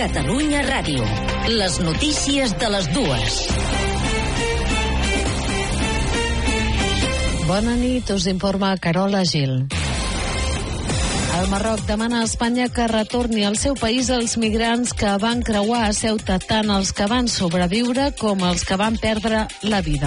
Catalunya Ràdio. Les notícies de les dues. Bona nit, us informa Carola Gil. El Marroc demana a Espanya que retorni al seu país els migrants que van creuar a Ceuta, tant els que van sobreviure com els que van perdre la vida.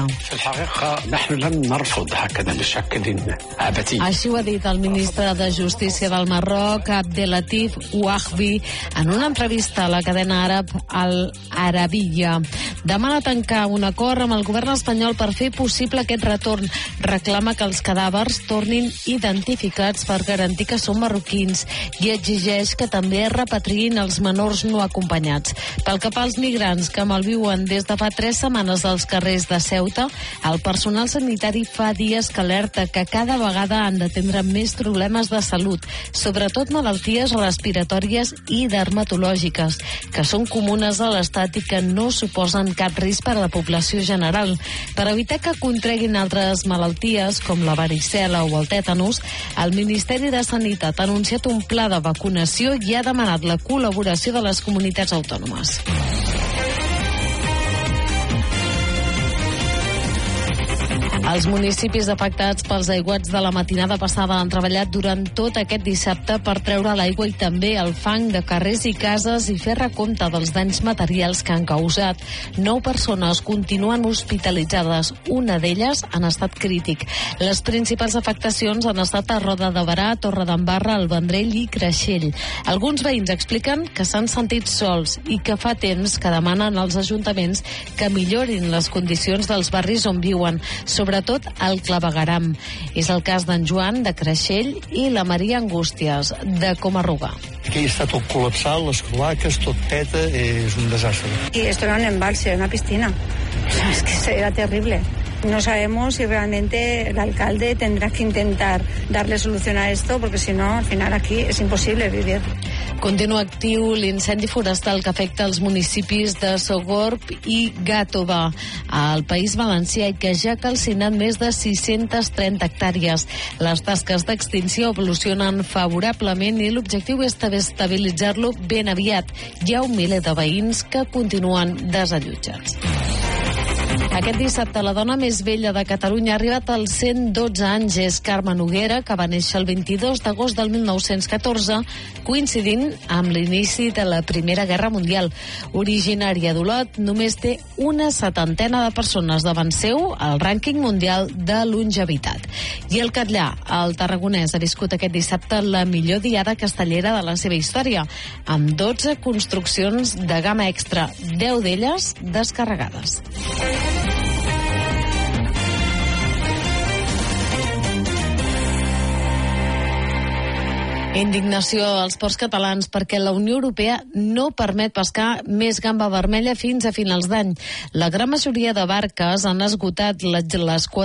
Així ho ha dit el ministre de Justícia del Marroc, Abdelatif Ouahbi, en una entrevista a la cadena àrab Al Arabiya. Demana tancar un acord amb el govern espanyol per fer possible aquest retorn. Reclama que els cadàvers tornin identificats per garantir que són marroquins i exigeix que també es repatriïn els menors no acompanyats. Pel que fa als migrants que malviuen des de fa 3 setmanes als carrers de Ceuta, el personal sanitari fa dies que alerta que cada vegada han d'atendre més problemes de salut, sobretot malalties respiratòries i dermatològiques, que són comunes a l'estat i que no suposen cap risc per a la població general. Per evitar que contreguin altres malalties, com la varicel·la o el tètanus, el Ministeri de Sanitat ha anunciat un pla de vacunació i ha demanat la col·laboració de les comunitats autònomes. Els municipis afectats pels aiguats de la matinada passada han treballat durant tot aquest dissabte per treure l'aigua i també el fang de carrers i cases i fer recompte dels danys materials que han causat. 9 persones continuen hospitalitzades, una d'elles en estat crític. Les principals afectacions han estat a Roda de Berà, Torredembarra, El Vendrell i Creixell. Alguns veïns expliquen que s'han sentit sols i que fa temps que demanen als ajuntaments que millorin les condicions dels barris on viuen, sobretot al clavegueram. És el cas d'en Joan, de Creixell, i la Maria Angústies, de Comarruga. Aquí està tot col·lapsat, les cloaques, tot peta, és un desastre. Y esto era un embalse, una piscina. O sea, es que era terrible. No sabemos si realmente el alcalde tendrá que intentar darle solución a esto, porque si no, al final aquí es imposible vivir. Continua actiu l'incendi forestal que afecta els municipis de Sogorb i Gàtova al País Valencià i que ja ha calcinat més de 630 hectàrees. Les tasques d'extinció evolucionen favorablement i l'objectiu és estabilitzar-lo ben aviat. Hi ha un miler de veïns que continuen desallotjats. Aquest dissabte la dona més vella de Catalunya ha arribat als 112 anys. És Carme Noguera, que va néixer el 22 d'agost del 1914, coincidint amb l'inici de la Primera Guerra Mundial. Originària d'Olot, només té una 70ena de persones davant seu al rànquing mundial de longevitat. I el Catllà, el tarragonès, ha viscut aquest dissabte la millor diada castellera de la seva història, amb 12 construccions de gamma extra, 10 d'elles descarregades. Indignació als ports catalans perquè la Unió Europea no permet pescar més gamba vermella fins a finals d'any. La gran majoria de barques han esgotat les quotes